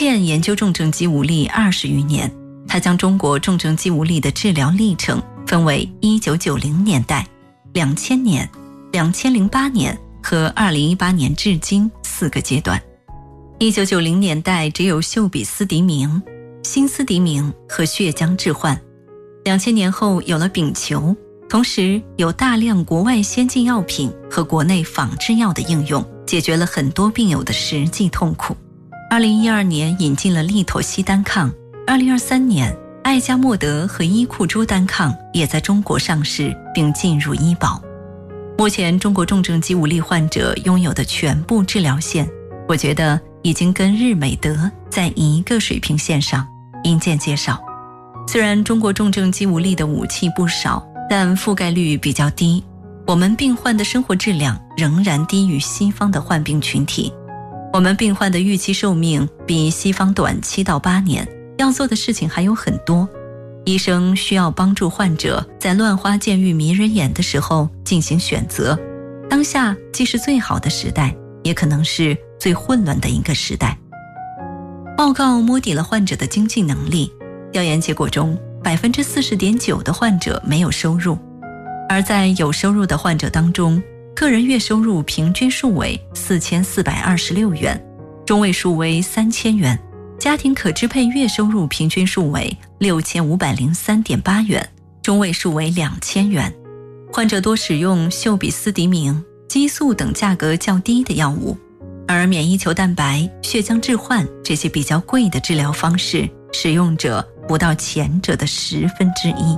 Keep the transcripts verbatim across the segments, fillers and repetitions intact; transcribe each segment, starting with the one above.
健研究重症肌无力二十余年，他将中国重症肌无力的治疗历程分为一九九零年代、两千年、两千零八年和二零一八年至今四个阶段。一九九零年代只有嗅比斯迪明、辛斯迪明和血浆置换，两千年后有了丙球，同时有大量国外先进药品和国内仿制药的应用，解决了很多病友的实际痛苦。二零一二年引进了利妥昔单抗，二零二三年艾加莫德和伊库珠单抗也在中国上市并进入医保。目前中国重症肌无力患者拥有的全部治疗线，我觉得已经跟日美德在一个水平线上，因见介绍。虽然中国重症肌无力的武器不少，但覆盖率比较低，我们病患的生活质量仍然低于西方的患病群体。我们病患的预期寿命比西方短七到八年，要做的事情还有很多。医生需要帮助患者在乱花渐欲迷人眼的时候进行选择。当下既是最好的时代，也可能是最混乱的一个时代。报告摸底了患者的经济能力，调研结果中 百分之四十点九 的患者没有收入，而在有收入的患者当中，个人月收入平均数为四千四百二十六元，中位数为三千元，家庭可支配月收入平均数为六千五百零三点八元，中位数为两千元。患者多使用嗅比斯迪明、激素等价格较低的药物，而免疫球蛋白、血浆置换这些比较贵的治疗方式，使用者不到前者的十分之一。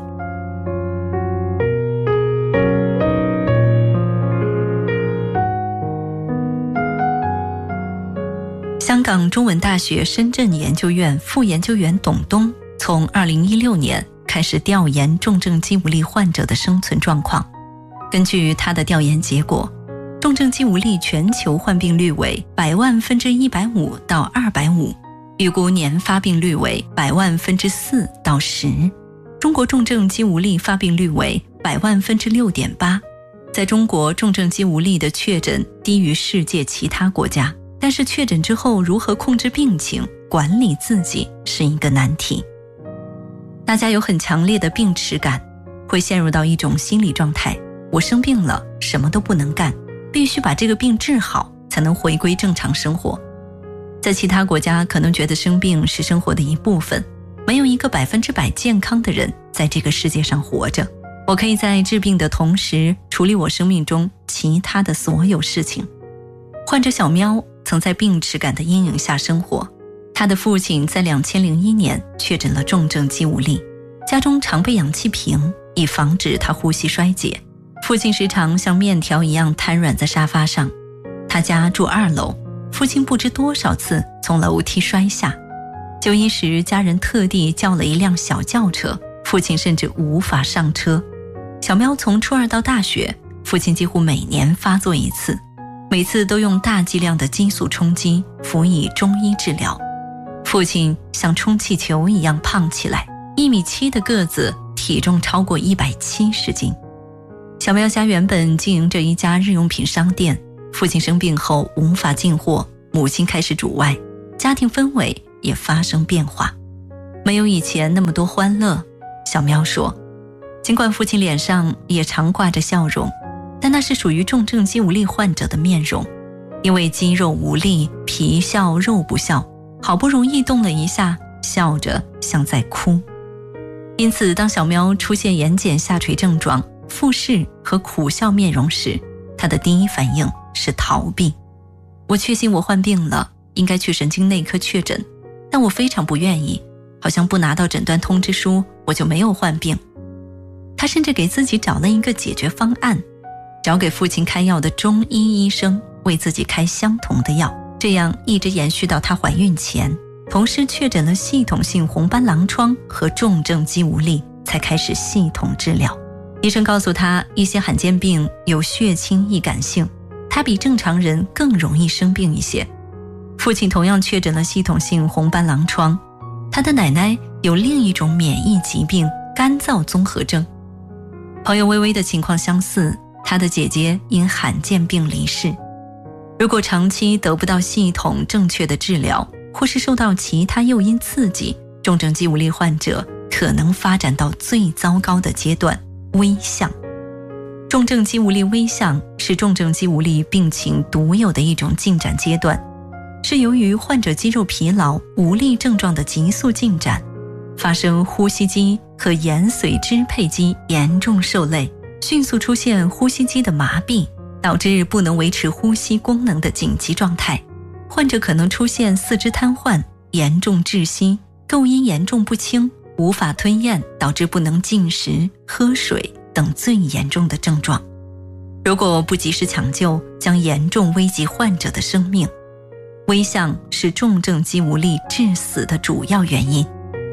香港中文大学深圳研究院副研究员董东从二零一六年开始调研重症肌无力患者的生存状况。根据他的调研结果，重症肌无力全球患病率为百万分之一百五到二百五，预估年发病率为百万分之四到十。中国重症肌无力发病率为百万分之六点八。在中国，重症肌无力的确诊低于世界其他国家。但是确诊之后如何控制病情、管理自己是一个难题。大家有很强烈的病耻感，会陷入到一种心理状态，我生病了，什么都不能干，必须把这个病治好，才能回归正常生活。在其他国家可能觉得生病是生活的一部分，没有一个百分之百健康的人在这个世界上活着。我可以在治病的同时处理我生命中其他的所有事情。患者小喵曾在病耻感的阴影下生活，他的父亲在两千零一年确诊了重症肌无力，家中常备氧气瓶，以防止他呼吸衰竭。父亲时常像面条一样瘫软在沙发上。他家住二楼，父亲不知多少次从楼梯摔下。就医时，家人特地叫了一辆小轿车，父亲甚至无法上车。小喵从初二到大学，父亲几乎每年发作一次，每次都用大剂量的激素冲击，辅以中医治疗。父亲像充气球一样胖起来，一米七的个子，体重超过一百七十斤。小喵家原本经营着一家日用品商店，父亲生病后无法进货，母亲开始主外，家庭氛围也发生变化，没有以前那么多欢乐。小喵说，尽管父亲脸上也常挂着笑容，但那是属于重症肌无力患者的面容，因为肌肉无力，皮笑肉不笑，好不容易动了一下，笑着像在哭。因此当小喵出现眼睑下垂症状、复视和苦笑面容时，他的第一反应是逃避。我确信我患病了，应该去神经内科确诊，但我非常不愿意，好像不拿到诊断通知书，我就没有患病。他甚至给自己找了一个解决方案，找给父亲开药的中医医生为自己开相同的药，这样一直延续到她怀孕前，同时确诊了系统性红斑狼疮和重症肌无力，才开始系统治疗。医生告诉她，一些罕见病有血清易感性，她比正常人更容易生病一些。父亲同样确诊了系统性红斑狼疮，他的奶奶有另一种免疫疾病干燥综合症。朋友微微的情况相似，他的姐姐因罕见病离世。如果长期得不到系统正确的治疗， 或是受到其他诱因刺激，重症肌无力患者可能发展到最糟糕的阶段——危象。重症肌无力危象是重症肌无力病情独有的一种进展阶段，是由于患者肌肉疲劳、无力症状的急速进展，发生呼吸肌和延髓支配肌严重受累，迅速出现呼吸肌的麻痹，导致不能维持呼吸功能的紧急状态。患者可能出现四肢瘫痪、严重窒息、构音严重不清、无法吞咽，导致不能进食、喝水等最严重的症状。如果不及时抢救，将严重危及患者的生命。危象是重症肌无力致死的主要原因。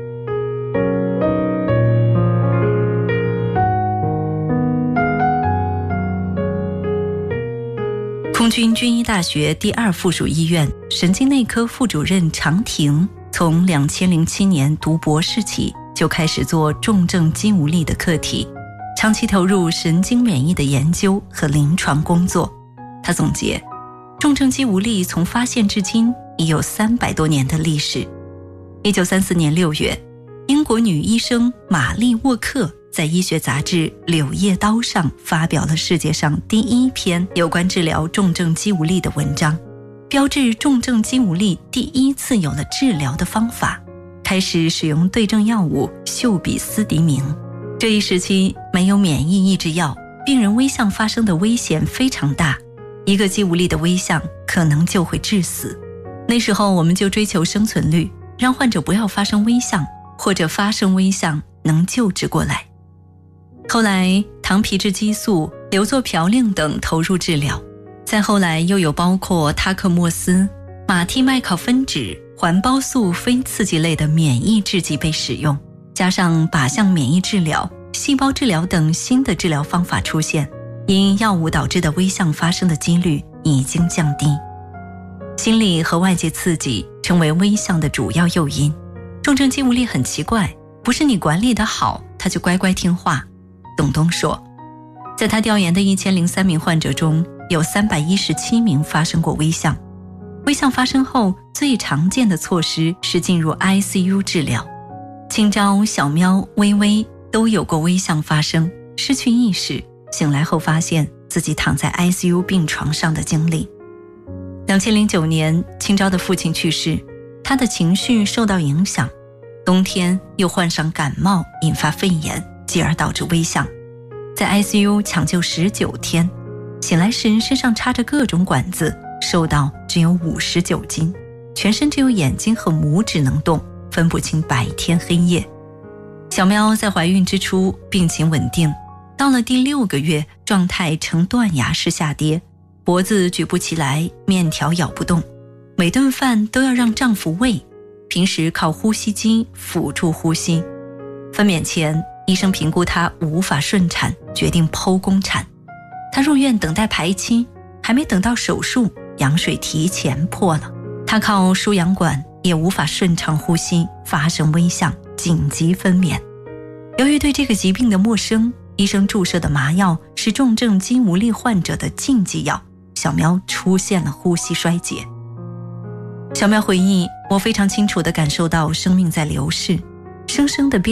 空军军医大学第二附属医院神经内科副主任常婷从两千零七年读博士起就开始做重症肌无力的课题，长期投入神经免疫的研究和临床工作。他总结，重症肌无力从发现至今已有三百多年的历史。一九三四年六月，英国女医生玛丽沃克在医学杂志《柳叶刀》上发表了世界上第一篇有关治疗重症肌无力的文章，标志重症肌无力第一次有了治疗的方法，开始使用对症药物溴比斯迪明。这一时期没有免疫抑制药，病人危象发生的危险非常大，一个肌无力的危象可能就会致死。那时候我们就追求生存率，让患者不要发生危象，或者发生危象能救治过来。后来糖皮质激素、硫唑嘌呤等投入治疗，再后来又有包括他克莫斯、马替麦考芬酯、环孢素非刺激类的免疫制剂被使用，加上靶向免疫治疗、细胞治疗等新的治疗方法出现，因药物导致的危象发生的几率已经降低。心理和外界刺激成为危象的主要诱因。重症肌无力很奇怪，不是你管理得好，他就乖乖听话。董东说，在他调研的一千零三名患者中，有三百一十七名发生过危象。危象发生后，最常见的措施是进入 I C U 治疗。清昭、小喵、微微都有过危象发生，失去意识，醒来后发现自己躺在 I C U 病床上的经历。两千零九年，清昭的父亲去世，他的情绪受到影响，冬天又患上感冒，引发肺炎，继而导致危象。在 I C U 抢救十九天，醒来时身上插着各种管子，瘦到只有五十九斤，全身只有眼睛和拇指能动，分不清白天黑夜。小喵在怀孕之初病情稳定，到了第六个月，状态呈断崖式下跌，脖子举不起来，面条咬不动，每顿饭都要让丈夫喂，平时靠呼吸机辅助呼吸。分娩前，医生评估她无法顺产，决定剖宫产。她入院等待排期，还没等到手术，羊水提前破了。她靠输氧管也无法顺畅呼吸，发生危象，紧急分娩。由于对这个疾病的陌生，医生注射的麻药是重症肌无力患者的禁忌药，小喵出现了呼吸衰竭。小喵回忆，我非常清楚地感受到生命在流逝，生生地变